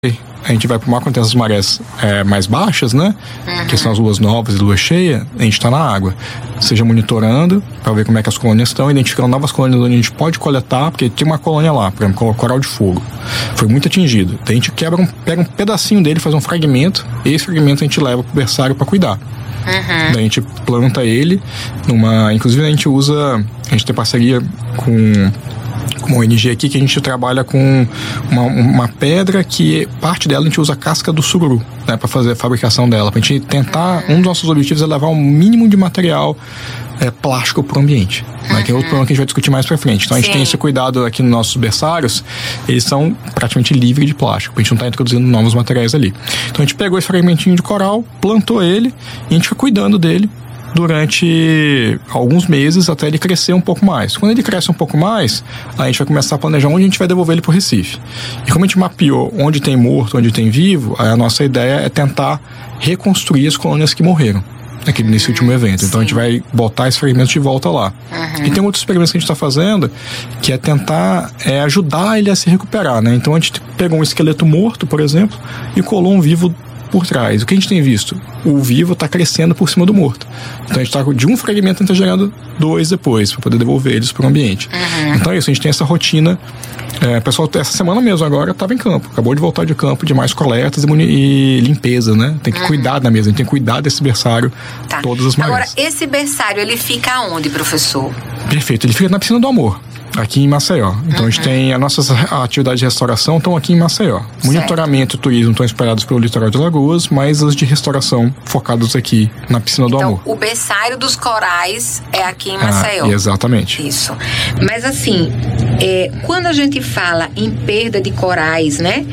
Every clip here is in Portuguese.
a gente vai para o mar quando tem essas marés mais baixas, né? Que são as luas novas e lua cheia, a gente está na água. Seja monitorando para ver como é que as colônias estão, identificando novas colônias onde a gente pode coletar, porque tem uma colônia lá, por exemplo, coral de fogo. Foi muito atingido. Então a gente pega um pedacinho dele, faz um fragmento, e esse fragmento a gente leva para o berçário para cuidar. Daí a gente planta ele inclusive a gente tem parceria com uma ONG aqui que a gente trabalha com uma pedra que parte dela a gente usa a casca do sururu, né, para fazer a fabricação dela, pra gente tentar, um dos nossos objetivos é levar o mínimo de material plástico pro ambiente, né, que é outro problema que a gente vai discutir mais pra frente. Então a gente tem esse cuidado aqui nos nossos berçários, eles são praticamente livres de plástico, a gente não tá introduzindo novos materiais ali. Então a gente pegou esse fragmentinho de coral, plantou ele e a gente fica cuidando dele durante alguns meses até ele crescer um pouco mais. Quando ele cresce um pouco mais, a gente vai começar a planejar onde a gente vai devolver ele para o Recife. E como a gente mapeou onde tem morto, onde tem vivo, a nossa ideia é tentar reconstruir as colônias que morreram nesse último evento. Então a gente vai botar esse fragmento de volta lá. E tem outros experimentos que a gente está fazendo que é tentar ajudar ele a se recuperar, né? Então a gente pegou um esqueleto morto, por exemplo, e colou um vivo por trás. O que a gente tem visto? O vivo está crescendo por cima do morto. Então a gente está de um fragmento, a gente está gerando 2 depois, para poder devolver eles para o ambiente. Então é isso, a gente tem essa rotina. O pessoal, essa semana mesmo agora, estava em campo. Acabou de voltar de campo, de mais coletas e limpeza, né? Tem que cuidar da mesa, a gente tem que cuidar desse berçário todas as marés. Agora, esse berçário, ele fica onde, professor? Perfeito, ele fica na Piscina do Amor, aqui em Maceió. Então a gente tem as nossas atividades de restauração estão aqui em Maceió. Monitoramento e turismo estão espalhados pelo litoral de Alagoas, mas as de restauração focadas aqui na Piscina do Amor. Então o berçário dos corais é aqui em Maceió. Exatamente. Isso. Mas assim, quando a gente fala em perda de corais, né?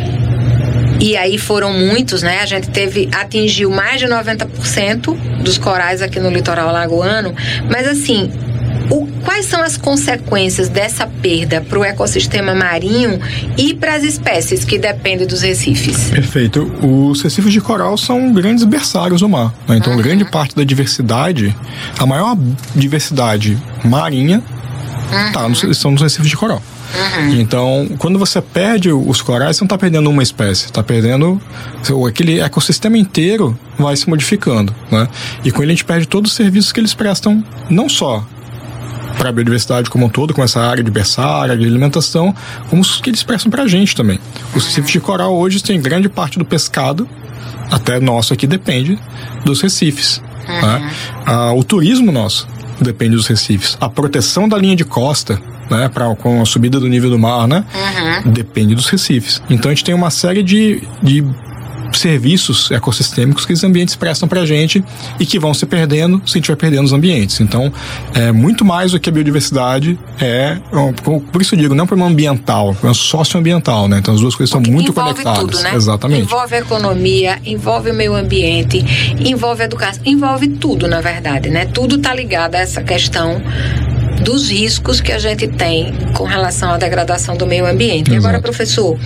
E aí foram muitos, né? A gente atingiu mais de 90% dos corais aqui no litoral alagoano. Mas assim, quais são as consequências dessa perda para o ecossistema marinho e para as espécies que dependem dos recifes? Perfeito. Os recifes de coral são grandes berçários do mar, né? Então, grande parte da diversidade, a maior diversidade marinha, são nos recifes de coral. Então, quando você perde os corais, você não está perdendo uma espécie, está perdendo aquele ecossistema inteiro vai se modificando, né? E com ele a gente perde todos os serviços que eles prestam, não só para a biodiversidade como um todo, com essa área de berçário, de alimentação, como os que eles prestam para a gente também. Os recifes de coral hoje tem grande parte do pescado, até nosso aqui, depende dos recifes. Né? O turismo nosso depende dos recifes. A proteção da linha de costa, né, com a subida do nível do mar, né, depende dos recifes. Então a gente tem uma série de serviços ecossistêmicos que os ambientes prestam pra gente e que vão se perdendo se a gente vai perdendo os ambientes. Então, é muito mais do que a biodiversidade por isso eu digo, não é um problema ambiental, é um problema socioambiental, né? Então as duas coisas estão muito conectadas. Tudo, né? Exatamente. Envolve a economia, envolve o meio ambiente, envolve a educação, envolve tudo, na verdade, né? Tudo tá ligado a essa questão dos riscos que a gente tem com relação à degradação do meio ambiente. E agora, professor,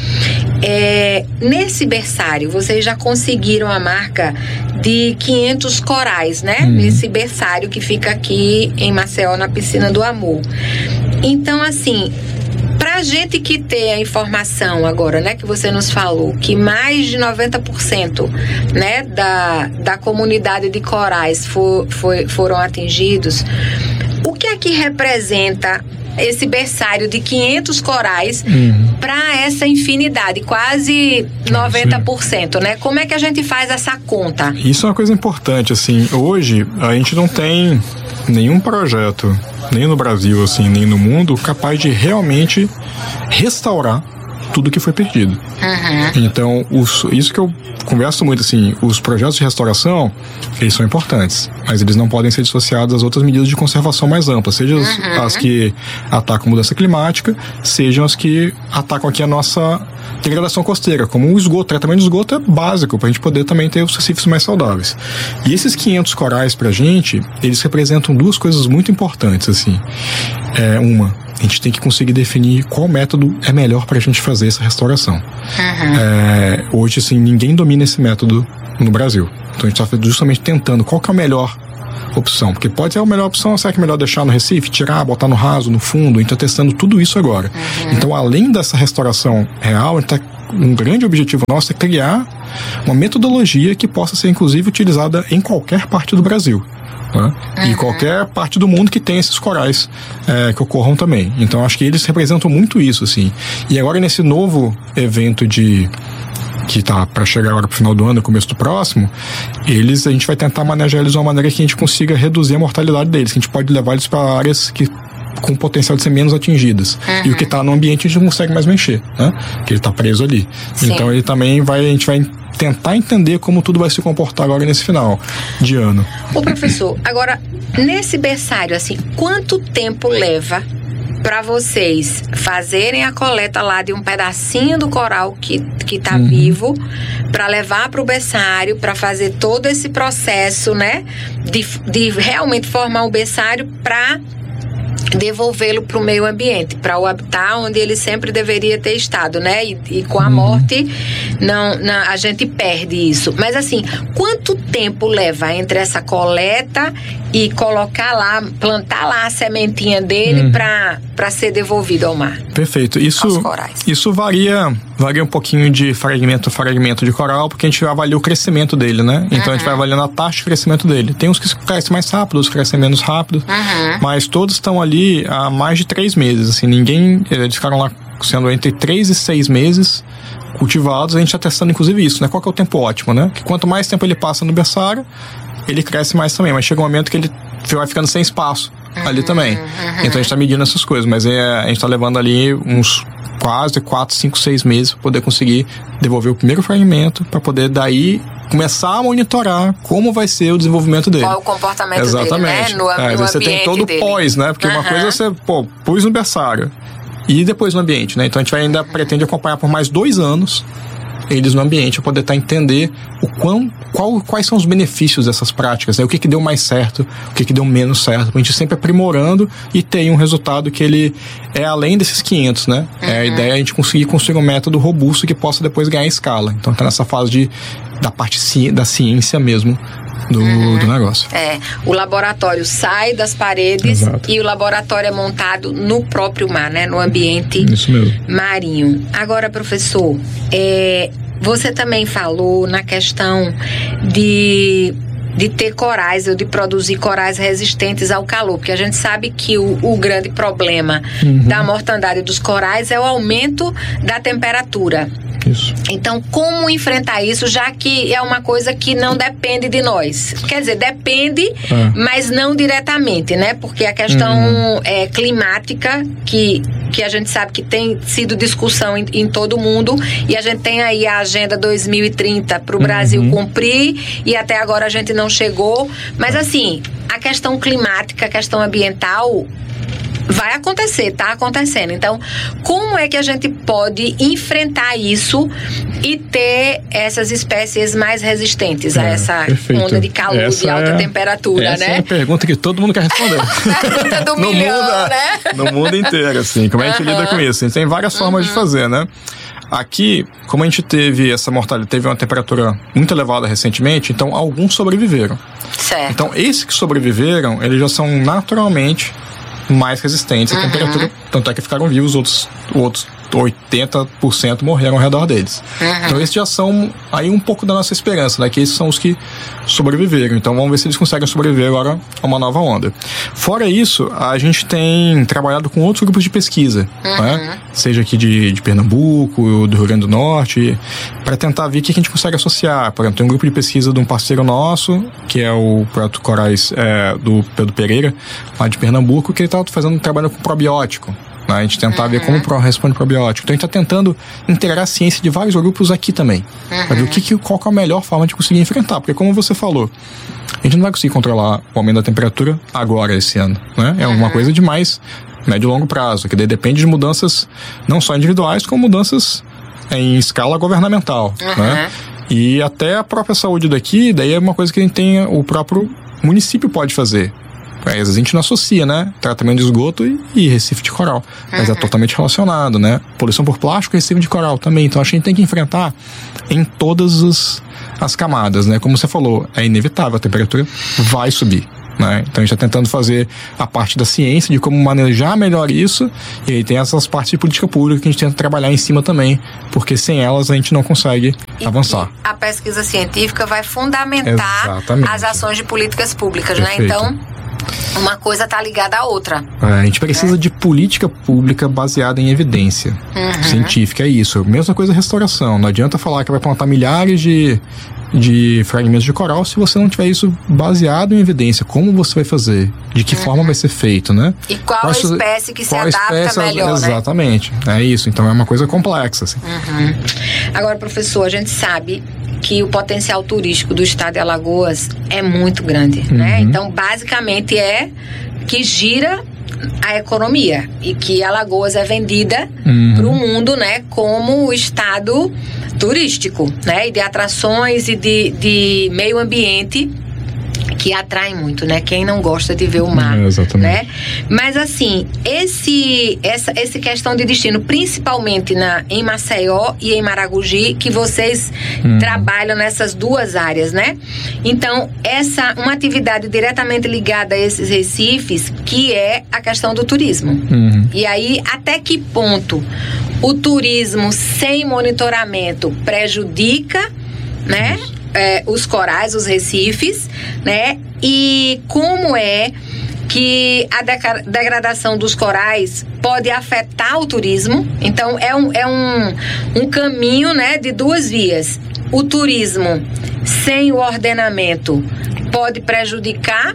nesse berçário, vocês já conseguiram a marca de 500 corais, né? Nesse berçário que fica aqui em Maceió, na Piscina do Amor. Então, assim, pra gente que tem a informação agora, né, que você nos falou, que mais de 90%, né, da comunidade de corais foram atingidos, o que é que representa esse berçário de 500 corais para essa infinidade, quase 90%, né? Como é que a gente faz essa conta? Isso é uma coisa importante, assim. Hoje, a gente não tem nenhum projeto, nem no Brasil, assim, nem no mundo, capaz de realmente restaurar tudo que foi perdido. Então, isso que eu converso muito, assim, os projetos de restauração, eles são importantes, mas eles não podem ser dissociados das outras medidas de conservação mais amplas, seja as que atacam a mudança climática, sejam as que atacam aqui a nossa degradação costeira, como o esgoto. O tratamento de esgoto é básico para a gente poder também ter os recifes mais saudáveis. E esses 500 corais pra gente, eles representam duas coisas muito importantes, assim. A gente tem que conseguir definir qual método é melhor pra gente fazer essa restauração. Hoje, assim, ninguém domina esse método no Brasil. Então a gente está justamente tentando qual que é o melhor opção, porque pode ser a melhor opção, será que é melhor deixar no Recife, tirar, botar no raso, no fundo? A gente está testando tudo isso agora. Então, além dessa restauração real, a gente tá, um grande objetivo nosso é criar uma metodologia que possa ser, inclusive, utilizada em qualquer parte do Brasil. Né? E qualquer parte do mundo que tenha esses corais que ocorram também. Então, acho que eles representam muito isso, assim. E agora, nesse novo evento que está para chegar agora para o final do ano, começo do próximo, a gente vai tentar manejar eles de uma maneira que a gente consiga reduzir a mortalidade deles, que a gente pode levar eles para áreas com potencial de ser menos atingidas. E o que está no ambiente a gente não consegue mais mexer, né? Que ele está preso ali. Sim. Então ele também a gente vai tentar entender como tudo vai se comportar agora nesse final de ano. Ô professor, agora, nesse berçário, assim, quanto tempo leva para vocês fazerem a coleta lá de um pedacinho do coral que está vivo, para levar para o berçário, para fazer todo esse processo, né, de realmente formar um berçário para devolvê-lo para o meio ambiente, para o habitat onde ele sempre deveria ter estado, né? E com a morte a gente perde isso. Mas assim, quanto tempo leva entre essa coleta e colocar lá, plantar lá a sementinha dele para ser devolvido ao mar? Perfeito. Isso varia um pouquinho de fragmento a fragmento de coral, porque a gente avalia o crescimento dele, né? Então a gente vai avaliando a taxa de crescimento dele. Tem uns que crescem mais rápido, outros que crescem menos rápido, mas todos estão ali há mais de 3 meses, assim, eles ficaram lá sendo entre 3 e 6 meses cultivados. A gente está testando inclusive isso, né? Qual que é o tempo ótimo, né? Que quanto mais tempo ele passa no berçário, ele cresce mais também, mas chega um momento que ele vai ficando sem espaço ali também. Então a gente está medindo essas coisas, mas a gente está levando ali uns quase 4, 5, 6 meses para poder conseguir devolver o primeiro fragmento, para poder daí começar a monitorar como vai ser o desenvolvimento dele. Qual o comportamento Exatamente. dele, né? No você tem todo o pós, né? Porque uma coisa é você, pôs no berçário e depois no ambiente, né? Então a gente ainda pretende acompanhar por mais 2 anos eles no ambiente, para poder entender quais são os benefícios dessas práticas, né? O que deu mais certo, o que deu menos certo, pra gente sempre aprimorando e ter um resultado que ele é além desses 500, né? A ideia é a gente conseguir construir um método robusto que possa depois ganhar escala. Então tá nessa fase da parte da ciência mesmo do negócio. O laboratório sai das paredes. Exato. E o laboratório é montado no próprio mar, né? No ambiente marinho. Agora, professor, você também falou na questão de ter corais ou de produzir corais resistentes ao calor, porque a gente sabe que o grande problema da mortandade dos corais é o aumento da temperatura. Isso. Então, como enfrentar isso, já que é uma coisa que não depende de nós? Quer dizer, depende, mas não diretamente, né? Porque a questão climática, que a gente sabe que tem sido discussão em todo o mundo, e a gente tem aí a Agenda 2030 para o Brasil cumprir, e até agora a gente não chegou. Mas assim, a questão climática, a questão ambiental vai acontecer, está acontecendo. Então, como é que a gente pode enfrentar isso e ter essas espécies mais resistentes a essa onda de calor, de alta temperatura, essa né? É a pergunta que todo mundo quer responder. A pergunta do milhão, né? No mundo inteiro, assim. Como a gente lida com isso? A gente tem várias formas de fazer, né? Aqui, como a gente teve essa mortalidade, teve uma temperatura muito elevada recentemente, então alguns sobreviveram. Certo. Então, esses que sobreviveram, eles já são naturalmente mais resistentes à temperatura, tanto é que ficaram vivos, outros 80% morreram ao redor deles. Então esses já são aí um pouco da nossa esperança, né? Que esses são os que sobreviveram. Então vamos ver se eles conseguem sobreviver agora a uma nova onda. Fora isso, a gente tem trabalhado com outros grupos de pesquisa, né? Seja aqui de Pernambuco, do Rio Grande do Norte, para tentar ver o que a gente consegue associar. Por exemplo, tem um grupo de pesquisa de um parceiro nosso, que é o Projeto Corais do Pedro Pereira, lá de Pernambuco, que ele está fazendo um trabalho com probiótico. A gente tentar ver como responde probiótico. Então a gente está tentando integrar a ciência de vários grupos aqui também. Para ver qual que é a melhor forma de conseguir enfrentar. Porque como você falou, a gente não vai conseguir controlar o aumento da temperatura agora, esse ano, né? É uma coisa de mais médio e longo prazo, que daí depende de mudanças não só individuais, como mudanças em escala governamental, né? E até a própria saúde daqui, daí é uma coisa que a gente tem, o próprio município pode fazer. Às vezes a gente não associa, né? Tratamento de esgoto e recife de coral. Mas é totalmente relacionado, né? Poluição por plástico e recife de coral também. Então a gente tem que enfrentar em todas as camadas, né? Como você falou, é inevitável, a temperatura vai subir. né? Então a gente está tentando fazer a parte da ciência de como manejar melhor isso, e aí tem essas partes de política pública que a gente tenta trabalhar em cima também, porque sem elas a gente não consegue avançar. A pesquisa científica vai fundamentar as ações de políticas públicas, Perfeito. né? Então, uma coisa está ligada à outra. A gente precisa de política pública baseada em evidência científica, é isso. Mesma coisa restauração. Não adianta falar que vai plantar milhares de fragmentos de coral se você não tiver isso baseado em evidência. Como você vai fazer? De que forma vai ser feito, né? E qual a espécie que se adapta melhor, exatamente, né? É isso. Então é uma coisa complexa, assim. Agora, professor, a gente sabe que o potencial turístico do estado de Alagoas é muito grande, né? Então, basicamente é que gira a economia e que Alagoas é vendida para o mundo, né, como o estado turístico, né, e de atrações e de meio ambiente que atrai muito, né? Quem não gosta de ver o mar, né? Mas assim, essa questão de destino, principalmente em Maceió e em Maragogi, que vocês trabalham nessas duas áreas, né? Então, uma atividade diretamente ligada a esses recifes, que é a questão do turismo. E aí, até que ponto o turismo sem monitoramento prejudica, né? Os corais, os recifes, né? E como é que a degradação dos corais pode afetar o turismo. Então, é um caminho, né, de duas vias. O turismo sem o ordenamento pode prejudicar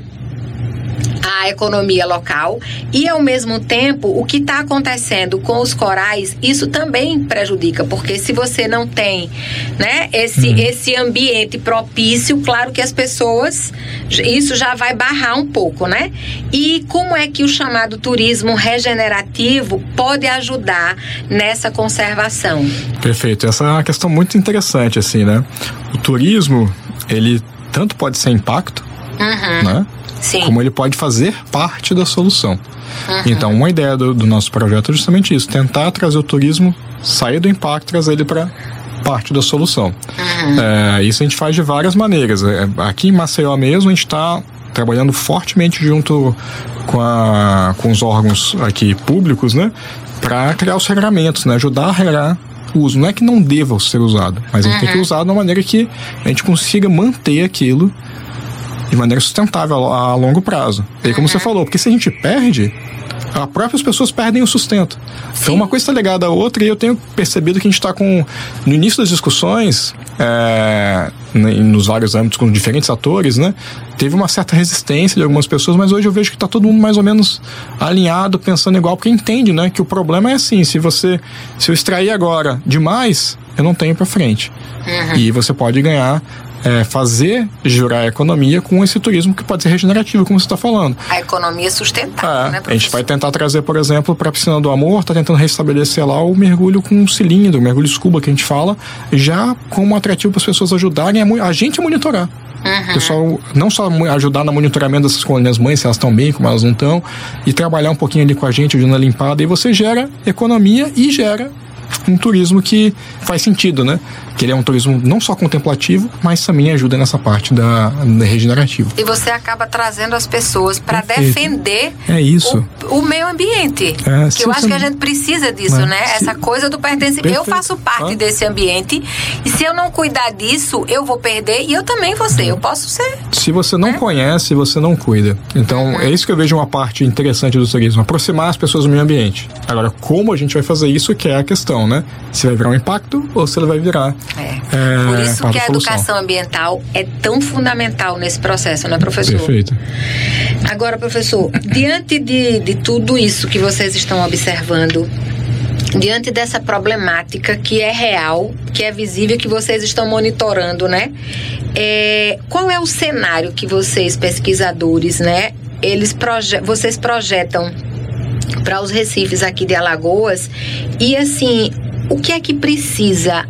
a economia local e, ao mesmo tempo, o que está acontecendo com os corais, isso também prejudica, porque se você não tem, né, esse ambiente propício, claro que as pessoas, isso já vai barrar um pouco, né? E como é que o chamado turismo regenerativo pode ajudar nessa conservação? Perfeito, essa é uma questão muito interessante, assim, né? O turismo, ele tanto pode ser impacto, né? Sim. Como ele pode fazer parte da solução. Então, uma ideia do nosso projeto é justamente isso, tentar trazer o turismo, sair do impacto, trazer ele para parte da solução. Isso a gente faz de várias maneiras. Aqui em Maceió mesmo, a gente está trabalhando fortemente junto com os órgãos aqui públicos, né, para criar os regramentos, né, ajudar a regrar o uso. Não é que não deva ser usado, mas a gente tem que usar de uma maneira que a gente consiga manter aquilo de maneira sustentável a longo prazo. E aí, como você falou, porque se a gente perde, as próprias pessoas perdem o sustento. Então, uma coisa está ligada à outra, e eu tenho percebido que a gente está no início das discussões, nos vários âmbitos, com diferentes atores, né? Teve uma certa resistência de algumas pessoas, mas hoje eu vejo que está todo mundo mais ou menos alinhado, pensando igual, porque entende, né, que o problema é assim, se eu extrair agora demais, eu não tenho para frente. E você pode ganhar, fazer girar a economia com esse turismo que pode ser regenerativo, como você está falando. A economia sustentável, né, professor? A gente vai tentar trazer, por exemplo, para a Piscina do Amor, está tentando restabelecer lá o mergulho com um cilindro, o mergulho scuba que a gente fala, já como atrativo para as pessoas ajudarem a gente a monitorar. O pessoal não só ajudar no monitoramento dessas colônias mães, se elas estão bem, como elas não estão, e trabalhar um pouquinho ali com a gente, ajudando a limpada, e você gera economia e gera um turismo que faz sentido, né? Que ele é um turismo não só contemplativo, mas também ajuda nessa parte da regenerativa. E você acaba trazendo as pessoas para defender o meio ambiente. Que eu acho que a gente precisa disso, né? Essa coisa do pertencimento. Eu faço parte desse ambiente, e se eu não cuidar disso, eu vou perder, e eu também vou ser. Eu posso ser. Se você não conhece, você não cuida. Então, é isso que eu vejo uma parte interessante do turismo, aproximar as pessoas do meio ambiente. Agora, como a gente vai fazer isso, que é a questão, né? Se vai virar um impacto ou se ele vai virar por isso que a educação ambiental é tão fundamental nesse processo, né, professor? Perfeito. Agora, professor, diante de tudo isso que vocês estão observando, diante dessa problemática que é real, que é visível, que vocês estão monitorando, né? Qual é o cenário que vocês, pesquisadores, né, vocês projetam para os recifes aqui de Alagoas? E assim, o que é que precisa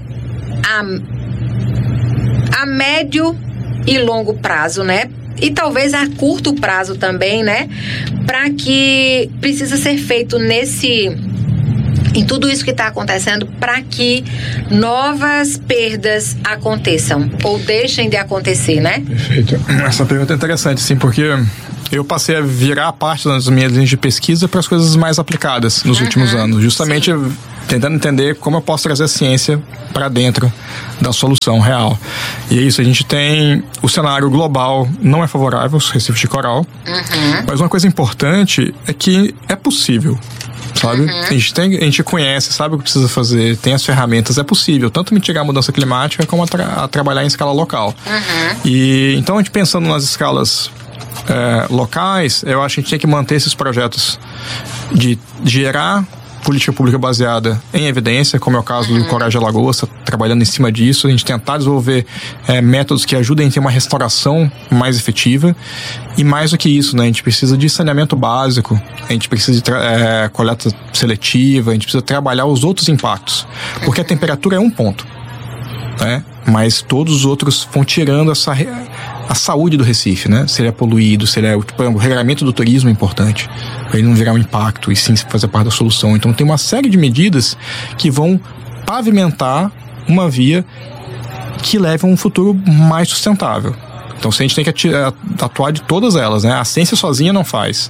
a médio e longo prazo, né? E talvez a curto prazo também, né? Para que precisa ser feito em tudo isso que está acontecendo, para que novas perdas aconteçam ou deixem de acontecer, né? Perfeito. Essa pergunta é interessante, sim, porque eu passei a virar parte das minhas linhas de pesquisa para as coisas mais aplicadas nos últimos anos, justamente tentando entender como eu posso trazer a ciência para dentro da solução real. E é isso, a gente tem o cenário global não é favorável aos recifes de coral, mas uma coisa importante é que é possível, sabe? A gente conhece, sabe o que precisa fazer, tem as ferramentas, é possível tanto mitigar a mudança climática como a trabalhar em escala local. E então a gente pensando nas escalas locais, eu acho que a gente tem que manter esses projetos de gerar política pública baseada em evidência, como é o caso do Coragem Alagoas, trabalhando em cima disso, a gente tentar desenvolver métodos que ajudem a ter uma restauração mais efetiva, e mais do que isso, né, a gente precisa de saneamento básico, a gente precisa de coleta seletiva, a gente precisa trabalhar os outros impactos, porque a temperatura é um ponto, né, mas todos os outros vão tirando a saúde do Recife, né? Se ele é poluído, se ele é... o regramento do turismo é importante, para ele não virar um impacto e sim fazer parte da solução. Então tem uma série de medidas que vão pavimentar uma via que leve a um futuro mais sustentável. Então a gente tem que atuar de todas elas, né? A ciência sozinha não faz.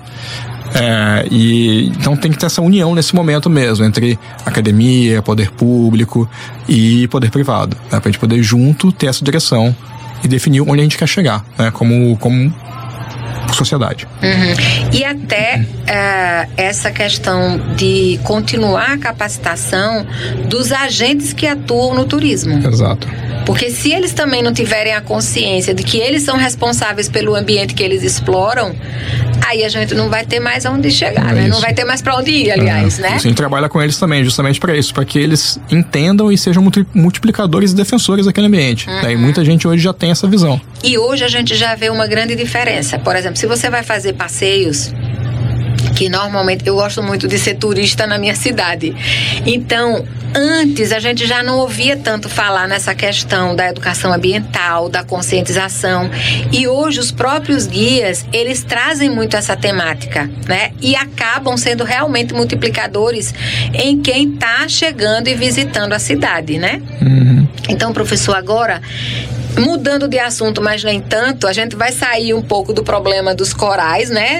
Então tem que ter essa união nesse momento mesmo, entre academia, poder público e poder privado, né? Pra gente poder junto ter essa direção e definir onde a gente quer chegar, né? Como sociedade. E até essa questão de continuar a capacitação dos agentes que atuam no turismo. Exato. Porque se eles também não tiverem a consciência de que eles são responsáveis pelo ambiente que eles exploram, aí a gente não vai ter mais aonde chegar, né? Não vai ter mais para onde ir, aliás, né? A gente trabalha com eles também, justamente para isso, para que eles entendam e sejam multiplicadores e defensores daquele ambiente. E muita gente hoje já tem essa visão. E hoje a gente já vê uma grande diferença. Por exemplo, se você vai fazer passeios, que normalmente eu gosto muito de ser turista na minha cidade. Então, antes a gente já não ouvia tanto falar nessa questão da educação ambiental, da conscientização. E hoje os próprios guias, eles trazem muito essa temática, né? E acabam sendo realmente multiplicadores em quem está chegando e visitando a cidade, né? Então, professor, agora... mudando de assunto, mas nem tanto, a gente vai sair um pouco do problema dos corais, né?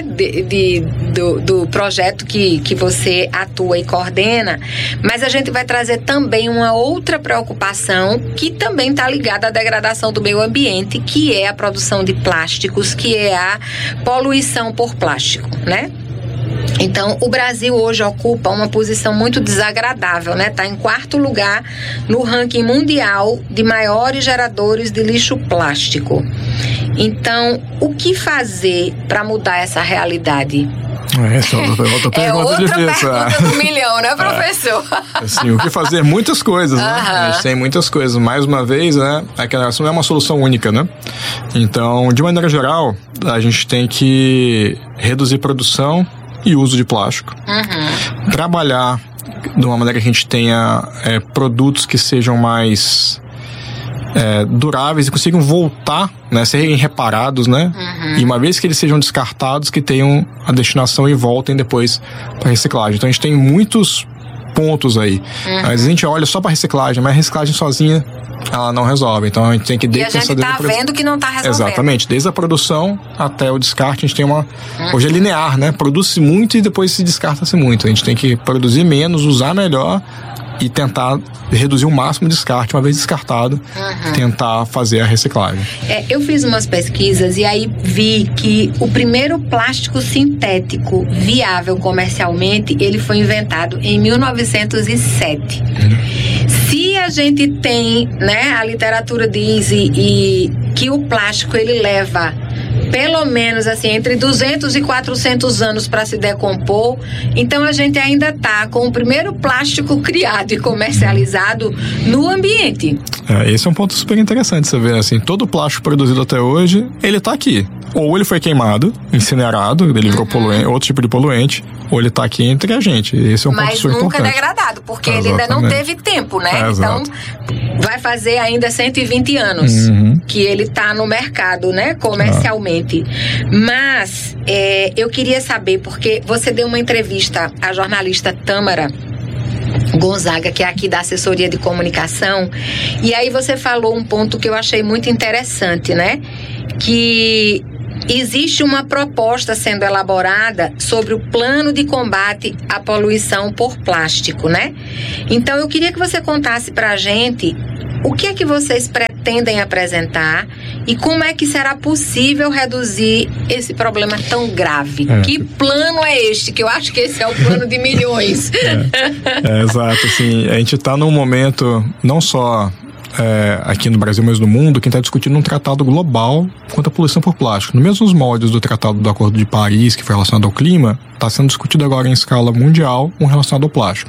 Do projeto que você atua e coordena, mas a gente vai trazer também uma outra preocupação que também está ligada à degradação do meio ambiente, que é a produção de plásticos, que é a poluição por plástico, né? Então, o Brasil hoje ocupa uma posição muito desagradável, né? Está em 4º lugar no ranking mundial de maiores geradores de lixo plástico. Então, o que fazer para mudar essa realidade? Essa é outra pergunta difícil. Pergunta do milhão, né, professor? Assim, o que fazer? Muitas coisas, né? A gente tem muitas coisas. Mais uma vez, né? Aquela não é uma solução única, né? Então, de maneira geral, a gente tem que reduzir produção e uso de plástico. Trabalhar de uma maneira que a gente tenha produtos que sejam mais duráveis e consigam voltar, né, serem reparados, né? E uma vez que eles sejam descartados, que tenham a destinação e voltem depois para reciclagem. Então a gente tem muitos pontos aí. Às vezes a gente olha só para reciclagem, mas a reciclagem sozinha ela não resolve. Então a gente tem que... E a gente tá vendo que não tá resolvendo. Exatamente. Desde a produção até o descarte, a gente tem uma... Hoje é linear, né? Produz-se muito e depois se descarta-se muito. A gente tem que produzir menos, usar melhor e tentar reduzir o máximo de descarte. Uma vez descartado, tentar fazer a reciclagem. Eu fiz umas pesquisas e aí vi que o primeiro plástico sintético viável comercialmente, ele foi inventado em 1907. Se a gente tem, né, a literatura diz e que o plástico ele leva pelo menos assim entre 200 e 400 anos para se decompor, então a gente ainda está com o primeiro plástico criado e comercializado no ambiente. Esse é um ponto super interessante, você vê assim, todo o plástico produzido até hoje, ele está aqui. Ou ele foi queimado, incinerado, ele virou poluente, outro tipo de poluente, ou ele está aqui entre a gente. Esse é um ponto super importante. Mas nunca degradado, porque ele ainda não teve tempo, né? Então, vai fazer ainda 120 anos que ele está no mercado, né? Comercialmente. Mas, eu queria saber, porque você deu uma entrevista à jornalista Tâmara Gonzaga, que é aqui da assessoria de comunicação, e aí você falou um ponto que eu achei muito interessante, né? Que existe uma proposta sendo elaborada sobre o plano de combate à poluição por plástico, né? Então, eu queria que você contasse para a gente o que é que vocês pretendem apresentar e como é que será possível reduzir esse problema tão grave. Que plano é este? Que eu acho que esse é o plano de milhões. Exato, assim, a gente está num momento, não só aqui no Brasil, mas no mundo, quem está discutindo um tratado global contra a poluição por plástico. Nos mesmos moldes do Tratado do Acordo de Paris, que foi relacionado ao clima, está sendo discutido agora em escala mundial um relacionado ao plástico.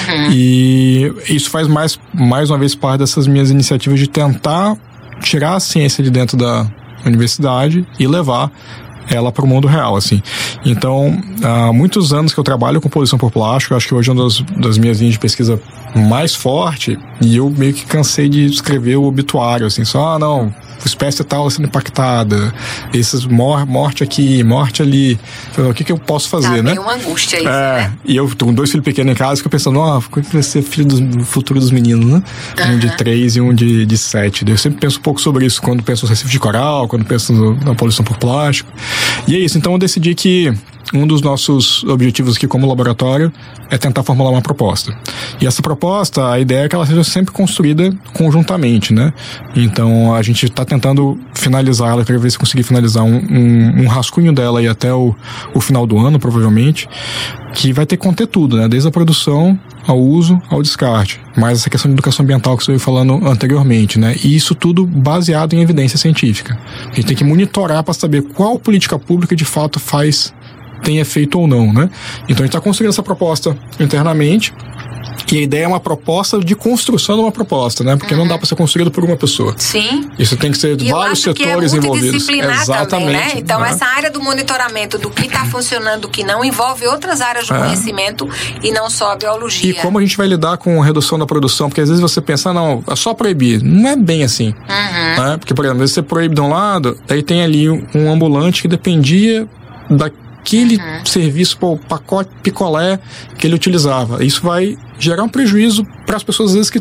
E isso faz mais uma vez parte dessas minhas iniciativas de tentar tirar a ciência de dentro da universidade e levar ela para o mundo real, assim. Então, há muitos anos que eu trabalho com poluição por plástico, acho que hoje é uma das minhas linhas de pesquisa mais forte, e eu meio que cansei de escrever o obituário, assim, só, não, espécie tal sendo impactada, esses morte aqui, morte ali, o que eu posso fazer, né? É uma angústia isso, né? E eu tô com 2 filhos pequenos em casa, fico pensando, como vai ser filho do futuro dos meninos, né? Um de 3 e um de 7. Eu sempre penso um pouco sobre isso, quando penso no recife de coral, quando penso na poluição por plástico. E é isso, então eu decidi que um dos nossos objetivos aqui como laboratório é tentar formular uma proposta. E essa proposta, a ideia é que ela seja sempre construída conjuntamente, né? Então, a gente está tentando finalizar ela, quero ver se conseguir finalizar um rascunho dela aí até o final do ano, provavelmente, que vai ter que conter tudo, né? Desde a produção ao uso, ao descarte. Mas essa questão de educação ambiental que você veio falando anteriormente, né? E isso tudo baseado em evidência científica. A gente tem que monitorar para saber qual política pública de fato tem efeito ou não, né? Então a gente está construindo essa proposta internamente, e a ideia é uma proposta de construção de uma proposta, né? Porque não dá para ser construído por uma pessoa. Sim. Isso tem que ser de vários setores envolvidos. Exatamente. Também, né? Então essa área do monitoramento do que está funcionando, do que não, envolve outras áreas do conhecimento e não só a biologia. E como a gente vai lidar com a redução da produção? Porque às vezes você pensa, não, é só proibir. Não é bem assim. Né? Porque, por exemplo, você proíbe de um lado, aí tem ali um ambulante que dependia daquele serviço, o pacote picolé que ele utilizava. Isso vai gerar um prejuízo para as pessoas, às vezes, que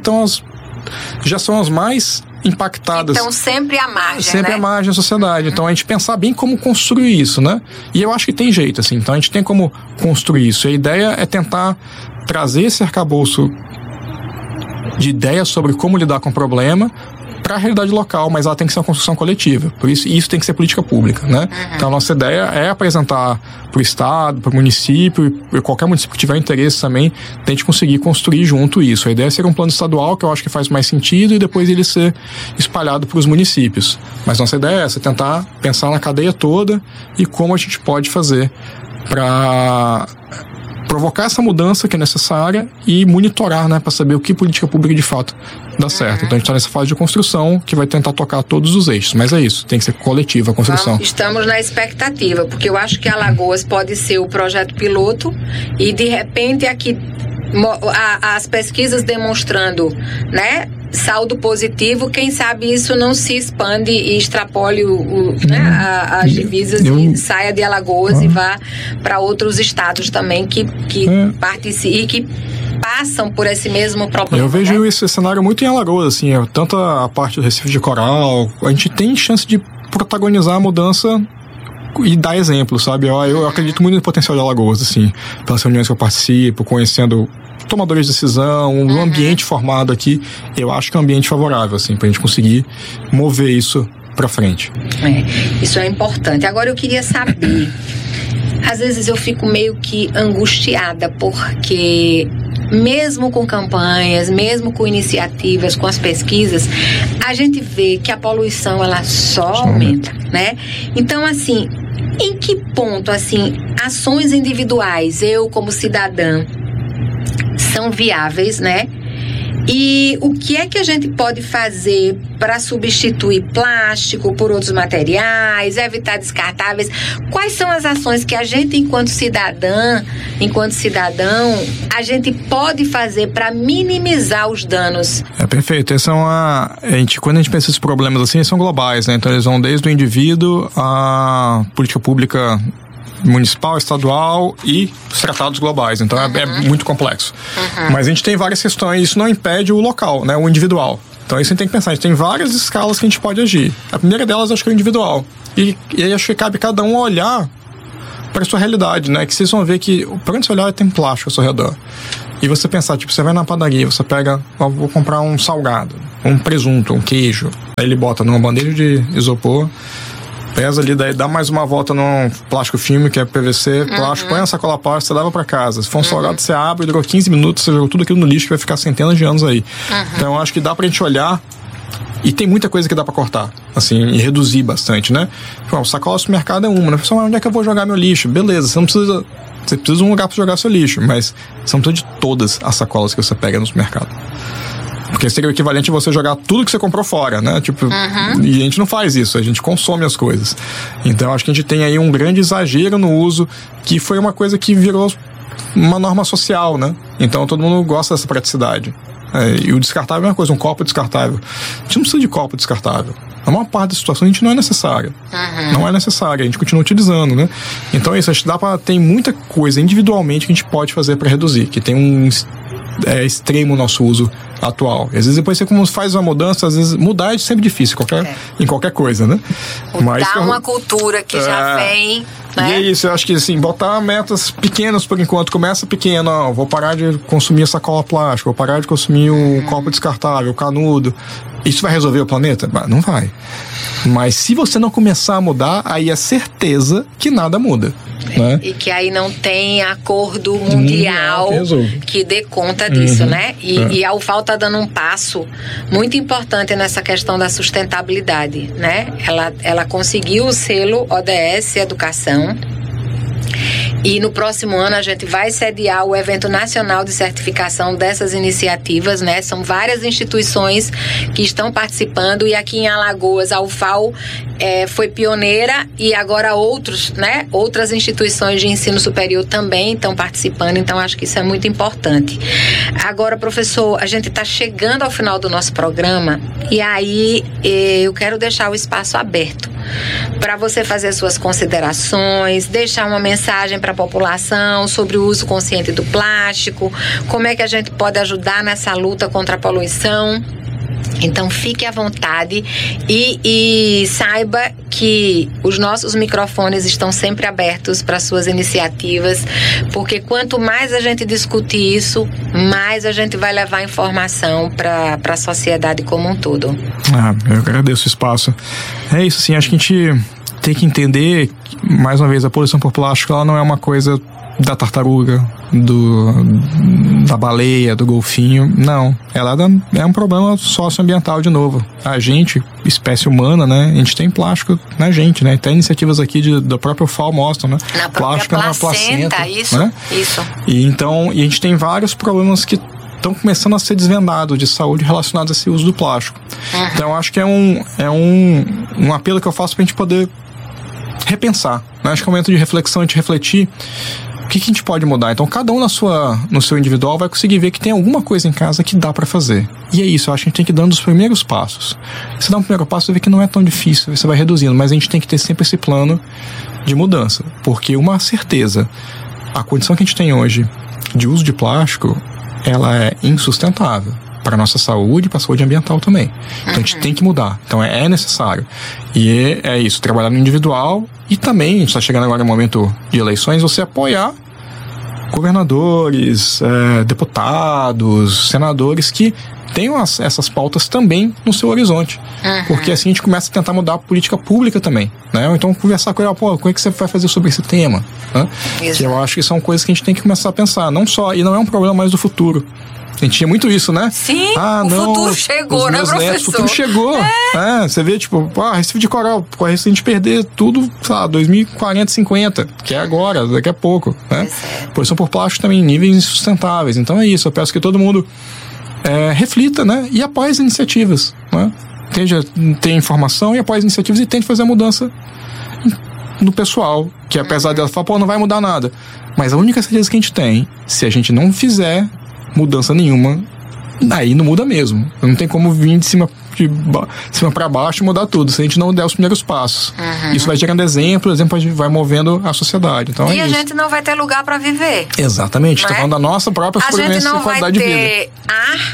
já são as mais impactadas. Então, sempre à margem, sempre à margem da sociedade. Então, a gente pensar bem como construir isso, né? E eu acho que tem jeito, assim. Então, a gente tem como construir isso. E a ideia é tentar trazer esse arcabouço de ideias sobre como lidar com o problema para a realidade local, mas ela tem que ser uma construção coletiva. Por isso tem que ser política pública, né? Então, a nossa ideia é apresentar para o Estado, para o município, e qualquer município que tiver interesse também, tente conseguir construir junto isso. A ideia é ser um plano estadual, que eu acho que faz mais sentido, e depois ele ser espalhado para os municípios. Mas nossa ideia é essa, tentar pensar na cadeia toda e como a gente pode fazer para provocar essa mudança que é necessária e monitorar, né, para saber o que política pública de fato dá certo. Então a gente está nessa fase de construção que vai tentar tocar todos os eixos, mas é isso, tem que ser coletiva a construção. Estamos na expectativa, porque eu acho que Alagoas pode ser o projeto piloto e de repente aqui as pesquisas demonstrando, né, saldo positivo, quem sabe isso não se expande e extrapole as divisas e saia de Alagoas e vá para outros estados também que participem e que passam por esse mesmo problema. Eu vejo esse cenário muito em Alagoas, assim, tanto a parte do Recife de Coral, a gente tem chance de protagonizar a mudança e dar exemplo, sabe? Eu acredito muito no potencial de Alagoas, assim, pelas reuniões que eu participo, conhecendo tomadores de decisão, um ambiente formado aqui, eu acho que é um ambiente favorável, assim, pra gente conseguir mover isso pra frente. Isso é importante. Agora eu queria saber, às vezes eu fico meio que angustiada, porque mesmo com campanhas, mesmo com iniciativas, com as pesquisas, a gente vê que a poluição, ela só aumenta, né? Então, assim, em que ponto, assim, ações individuais, eu como cidadã, são viáveis, né? E o que é que a gente pode fazer para substituir plástico por outros materiais, evitar descartáveis? Quais são as ações que a gente, enquanto cidadão, a gente pode fazer para minimizar os danos? Perfeito. Quando a gente pensa esses problemas assim, eles são globais, né? Então eles vão desde o indivíduo à política pública municipal, estadual e os tratados globais. Então é muito complexo. Mas a gente tem várias questões, isso não impede o local, né, o individual. Então isso a gente tem que pensar, a gente tem várias escalas que a gente pode agir. A primeira delas acho que é o individual. E aí acho que cabe cada um olhar para a sua realidade, né? Que vocês vão ver que, para onde você olhar, tem plástico ao seu redor. E você pensar, tipo, você vai na padaria, você pega, vou comprar um salgado, um presunto, um queijo. Aí ele bota numa bandeja de isopor, pesa ali, daí dá mais uma volta num plástico filme, que é PVC, plástico, põe na sacola plástica, você leva pra casa. Se for um salgado, você abre, durou 15 minutos, você jogou tudo aquilo no lixo, que vai ficar centenas de anos aí. Então, eu acho que dá pra gente olhar. E tem muita coisa que dá pra cortar, assim, e reduzir bastante, né? Bom, sacola do supermercado é uma, né? Pessoal, onde é que eu vou jogar meu lixo? Beleza, você precisa de um lugar pra jogar seu lixo, mas você não precisa de todas as sacolas que você pega no supermercado. Porque seria o equivalente a você jogar tudo que você comprou fora, né? Tipo, e a gente não faz isso, a gente consome as coisas. Então, acho que a gente tem aí um grande exagero no uso, que foi uma coisa que virou uma norma social, né? Então, todo mundo gosta dessa praticidade. E o descartável é uma coisa, um copo descartável. A gente não precisa de copo descartável. A maior parte da situação a gente não é necessária. Não é necessária, a gente continua utilizando, né? Então é isso, acho que tem muita coisa individualmente que a gente pode fazer para reduzir, que tem um extremo o nosso uso atual. Às vezes depois você como faz uma mudança, às vezes mudar é sempre difícil, em qualquer coisa, né? Mas uma cultura que já vem... Né? E é isso, eu acho que assim, botar metas pequenas por enquanto, começa pequeno, ó, vou parar de consumir sacola plástica, vou parar de consumir o copo descartável, o canudo. Isso vai resolver o planeta? Não vai. Mas se você não começar a mudar, aí é certeza que nada muda. Né? E que aí não tem acordo mundial que dê conta disso, né? E a UFAL está dando um passo muito importante nessa questão da sustentabilidade, né? Ela conseguiu o selo ODS Educação. E no próximo ano a gente vai sediar o evento nacional de certificação dessas iniciativas, né? São várias instituições que estão participando e aqui em Alagoas a UFAL foi pioneira e agora outras instituições de ensino superior também estão participando, então acho que isso é muito importante. Agora, professor, a gente está chegando ao final do nosso programa e aí eu quero deixar o espaço aberto para você fazer suas considerações, deixar uma mensagem para a população sobre o uso consciente do plástico, como é que a gente pode ajudar nessa luta contra a poluição. Então fique à vontade e saiba que os nossos microfones estão sempre abertos para suas iniciativas, porque quanto mais a gente discutir isso, mais a gente vai levar informação para a sociedade como um todo. Eu agradeço o espaço. É isso, sim, acho que a gente tem que entender, mais uma vez, a poluição por plástico, ela não é uma coisa da tartaruga, da baleia, do golfinho, não. Ela é um problema socioambiental de novo. A gente, espécie humana, né? A gente tem plástico na gente, né? Tem iniciativas aqui da própria UFAL mostram, né? Na plástico na placenta, isso, né? Isso. E a gente tem vários problemas que estão começando a ser desvendados de saúde relacionados a esse uso do plástico. Então, eu acho que é um apelo que eu faço pra gente poder repensar, né? Acho que é um momento de reflexão, de refletir o que a gente pode mudar. Então, cada um no seu individual vai conseguir ver que tem alguma coisa em casa que dá pra fazer. E é isso, eu acho que a gente tem que ir dando os primeiros passos. Você dá um primeiro passo, você vê que não é tão difícil, você vai reduzindo, mas a gente tem que ter sempre esse plano de mudança. Porque uma certeza, a condição que a gente tem hoje de uso de plástico, ela é insustentável para a nossa saúde e para a saúde ambiental também. Então a gente tem que mudar. Então é necessário. E é isso, trabalhar no individual e também, a gente está chegando agora no momento de eleições, você apoiar governadores, deputados, senadores que tenham essas pautas também no seu horizonte. Porque assim a gente começa a tentar mudar a política pública também, né? Ou então conversar com ele, o que é que você vai fazer sobre esse tema? Né? Que eu acho que são coisas que a gente tem que começar a pensar, não só, e não é um problema mais do futuro. A gente tinha muito isso, né? Sim, futuro chegou, né, professor? O futuro chegou. Você vê, tipo, Recife de Coral, corre se a gente perder tudo, sei lá, 2040, 50, que é agora, daqui a pouco, né? Poluição por plástico também em níveis insustentáveis. Então é isso, eu peço que todo mundo reflita, né? E apoie as iniciativas, né? Tenha informação e apoie as iniciativas e tente fazer a mudança no pessoal, que apesar dela falar, não vai mudar nada. Mas a única certeza que a gente tem, se a gente não fizer mudança nenhuma, aí não muda mesmo. Não tem como vir de cima para baixo e mudar tudo, se a gente não der os primeiros passos. Isso vai gerando exemplo vai movendo a sociedade. Então, e a gente não vai ter lugar para viver. Exatamente, estou falando da nossa própria sobrevivência e qualidade de vida. A gente não vai ter ar,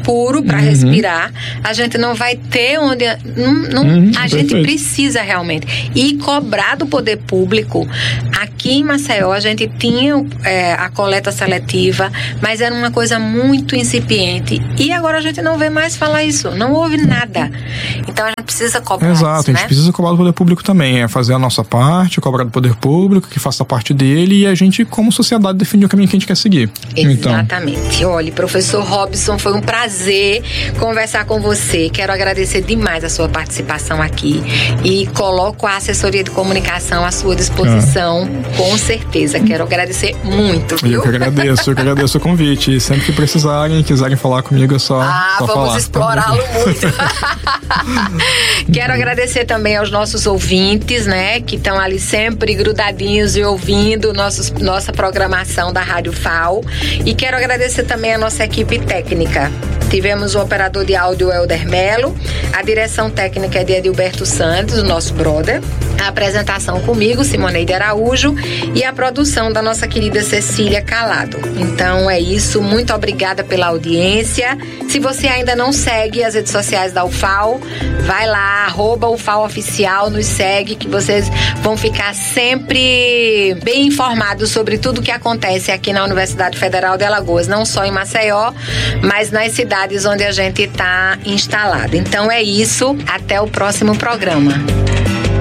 puro para respirar, a gente não vai ter onde... a gente precisa realmente. E cobrar do poder público. Aqui em Maceió, a gente tinha a coleta seletiva, mas era uma coisa muito incipiente. E agora a gente não vê mais falar isso. Não houve nada. Então a gente precisa cobrar isso, Exato, a gente precisa cobrar do poder público também. É fazer a nossa parte, cobrar do poder público, que faça parte dele, e a gente, como sociedade, definir o caminho que a gente quer seguir. Exatamente. Então... Olha, professor Robson, foi um prazer conversar com você. Quero agradecer demais a sua participação aqui e coloco a assessoria de comunicação à sua disposição, com certeza. Quero agradecer muito, viu? Eu que agradeço o convite. E sempre que precisarem, quiserem falar comigo, é só vamos falar. Explorá-lo muito. Quero agradecer também aos nossos ouvintes, né, que estão ali sempre grudadinhos e ouvindo nossa programação da Rádio FAO. E quero agradecer também a nossa equipe técnica. Tivemos o operador de áudio Helder Melo, a direção técnica é de Edilberto Santos, o nosso brother, a apresentação comigo, Simoneide Araújo, e a produção da nossa querida Cecília Calado. Então é isso, muito obrigada pela audiência. Se você ainda não segue as redes sociais da UFAO, vai lá, @UFAOoficial, nos segue, que vocês vão ficar sempre bem informados sobre tudo que acontece aqui na Universidade Federal de Alagoas, não só em Maceió, mas nas cidades onde a gente está instalado. Então é isso, até o próximo programa.